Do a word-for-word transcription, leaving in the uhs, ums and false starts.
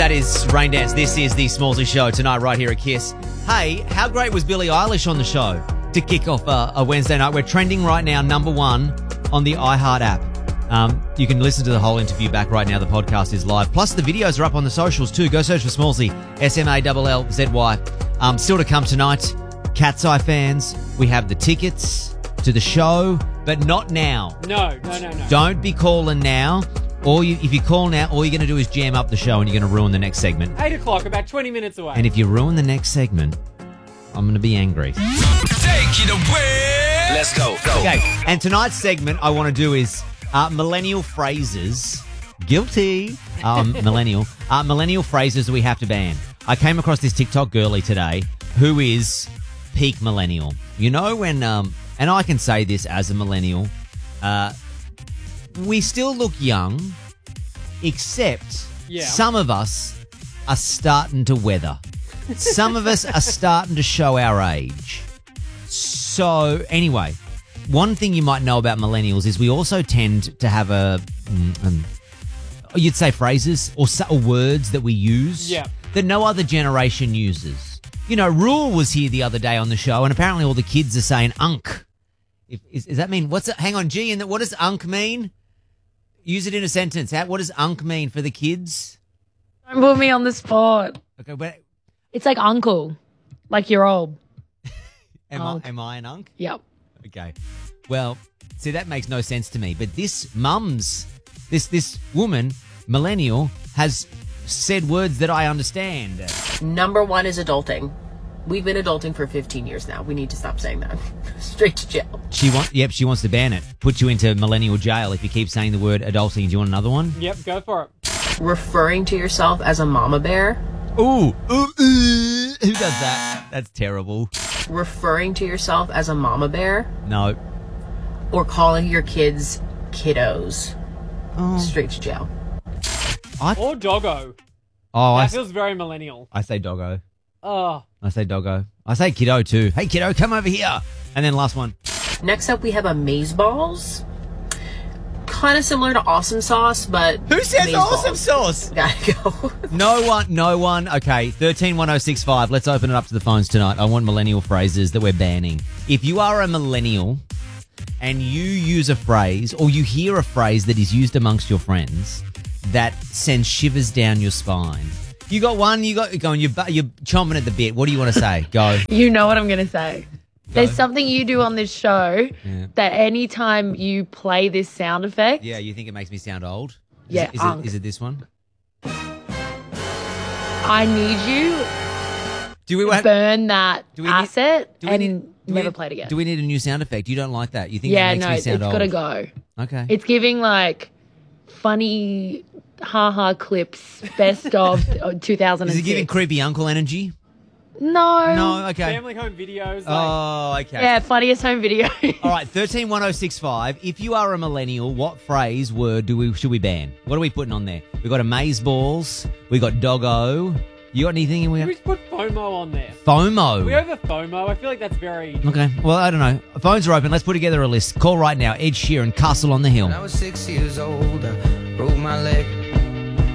That is Rain Dance. This is the Smallsy Show tonight right here at Kiss. Hey, how great was Billie Eilish on the show to kick off a, a Wednesday night? We're trending right now, number one on the iHeart app. Um, you can listen to the whole interview back right now. The podcast is live. Plus, the videos are up on the socials too. Go search for Smallsy, S M A L L Z Y. Um, still to come tonight, Cat's Eye fans, we have the tickets to the show, but not now. No, no, no, no. Don't be calling now. Or you, if you call now, all you're going to do is jam up the show and you're going to ruin the next segment. Eight o'clock, about twenty minutes away. And if you ruin the next segment, I'm going to be angry. Take it away. Let's go. Go. Okay, and tonight's segment I want to do is uh, millennial phrases. Guilty. Um, millennial. Uh, millennial phrases that we have to ban. I came across this TikTok girly today who is peak millennial. You know when, um, and I can say this as a millennial, uh, we still look young, except Yeah. some of us are starting to weather. Some of us are starting to show our age. So, anyway, one thing you might know about millennials is we also tend to have a, mm, um, you'd say phrases or, or words that we use Yeah. that no other generation uses. You know, Rule was here the other day on the show, and apparently all the kids are saying unk. If, is, does that mean, what's it? Hang on, G, and what does unk mean? Use it in a sentence. How, what does unk mean for the kids? Don't put me on the spot. Okay, but It's like uncle, like you're old. am, Unk. I, am I an unk? Yep. Okay. Well, see, that makes no sense to me. But this mum's, this this woman, millennial, has said words that I understand. Number one is adulting. We've been adulting for fifteen years now. We need to stop saying that. Straight to jail. She want, yep, she wants to ban it. Put you into millennial jail if you keep saying the word adulting. Do you want another one? Yep, go for it. Referring to yourself as a mama bear. Ooh, ooh, ooh. Who does that? That's terrible. Referring to yourself as a mama bear. No. Or calling your kids kiddos. Oh. Straight to jail. I, Or doggo. oh, I, That s- feels very millennial. I say doggo. Oh, I say doggo. I say kiddo too. Hey, kiddo, come over here. And then last one. Next up, we have amazeballs. Kind of similar to awesome sauce, but Who says amazeballs. awesome sauce? Gotta go. No one, no one. Okay, thirteen one oh six five. Let's open it up to the phones tonight. I want millennial phrases that we're banning. If you are a millennial and you use a phrase or you hear a phrase that is used amongst your friends that sends shivers down your spine. You got one, you got going, you're, bu- you're chomping at the bit. What do you want to say? Go. You know what I'm going to say. There's something you do on this show Yeah. that anytime you play this sound effect, Yeah, you think it makes me sound old? Is Yeah, It, is, unk. it, is it this one? I need you Do we to want? burn that do we need- asset do we and need- do we never need- play it again. Do we need a new sound effect? You don't like that? You think yeah, it makes no, me it's sound old? got to go. Okay. It's giving like funny ha-ha clips, best of two thousand six. Is it giving creepy uncle energy? No. No, okay. family home videos. Like, Oh, okay. Yeah, funniest home video. All right, thirteen one oh six five. If you are a millennial, what phrase, word do we should we ban? What are we putting on there? We got amaze balls. We got doggo. You got anything? We we got just put FOMO on there. FOMO. We over FOMO. I feel like that's very. Okay. Well, I don't know. Phones are open. Let's put together a list. Call right now. Ed Sheeran, Castle on the Hill. When I was six years old, I broke my leg.